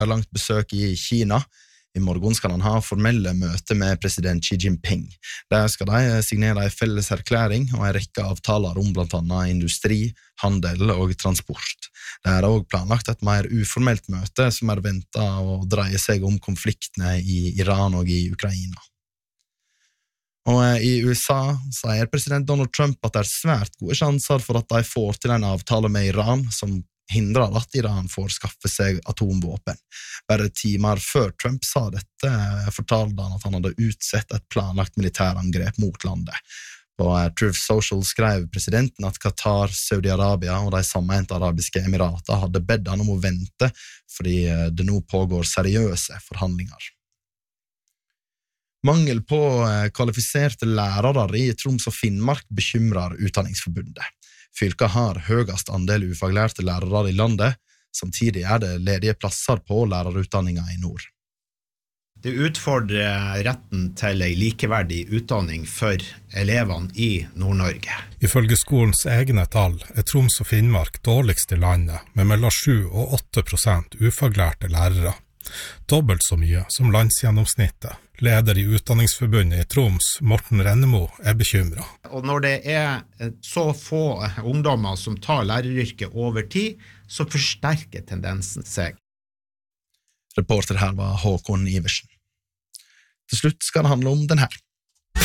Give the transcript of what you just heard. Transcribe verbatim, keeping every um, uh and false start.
har langt besøk i Kina. I morgen skal han ha formelle møte med president Xi Jinping. Der skal de signere en felles erklæring og en rekke avtaler om blant annet industri, handel og transport. Det er også planlagt et mer uformelt møte som er ventet å dreie seg om konfliktene i Iran og i Ukraina. Og i U S A sier president Donald Trump at det er svært gode sjanser for at de får til en avtale med Iran som hindrer at Iran får skaffe seg atomvåpen. Bare timer før Trump sa dette, fortalte han at han hadde utsett et planlagt militærangrep mot landet. På Truth Social skrev presidenten at Qatar, Saudi-Arabia og de sammenhengende arabiske emirater hadde bedt han om å vente, fordi det nå pågår seriøse forhandlinger. Mangel på kvalifiserte lærere i Troms og Finnmark bekymrer Utdanningsforbundet. Fylka har høyest andel ufaglærte lærere i landet, samtidig er det ledige plasser på lærerutdanninga i nord. Det utfordrer retten til en likeverdig utdanning for elevene i Nord-Norge. Ifølge skolens egne tall er Troms og Finnmark dårligst i landet, med mellom sju og åtte prosent ufaglærte lærere. Dobbelt så mye som landsgjennomsnittet. Leder i Utdanningsforbundet i Troms, Morten Rennemo, er bekymret. Og når det er så få ungdommer som tar læreryrket over tid, så forsterker tendensen seg. Reporter her var Håkon Iversen. Til slutt skal det handle om den her.